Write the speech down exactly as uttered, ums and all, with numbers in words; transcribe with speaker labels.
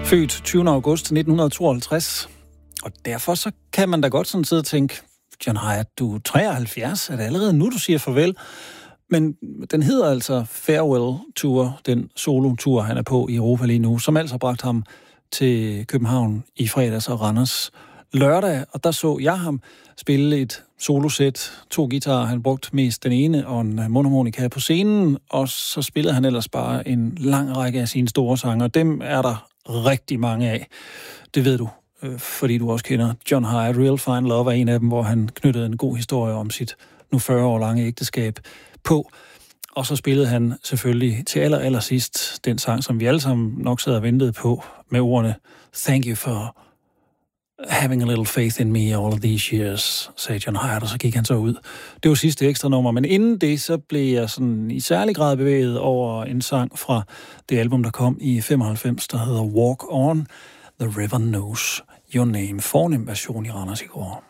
Speaker 1: Født tyvende august nitten tooghalvtreds. Og derfor så kan man da godt sådan sidde og tænke, John Hiatt, du er treoghalvfjerds, er det allerede nu, du siger farvel? Men den hedder altså Farewell Tour, den solo-tur, han er på i Europa lige nu, som altså har bragt ham til København i fredags og Randers lørdag, og der så jeg ham spille et solosæt, to guitarer, han brugte mest den ene, og en mundharmonika på scenen, og så spillede han ellers bare en lang række af sine store sange, og dem er der rigtig mange af. Det ved du, fordi du også kender John Hiatt. Real Fine Love er en af dem, hvor han knyttede en god historie om sit nu fyrre år lange ægteskab på. Og så spillede han selvfølgelig til aller, aller sidst den sang, som vi alle sammen nok sad og ventede på, med ordene Thank you for having a little faith in me all of these years, sagde John Hiatt, og så gik han så ud. Det var sidste ekstra nummer, men inden det, så blev jeg sådan i særlig grad bevæget over en sang fra det album, der kom i femoghalvfems, der hedder Walk On, The River Knows Your Name. Fornem version i Randers i går.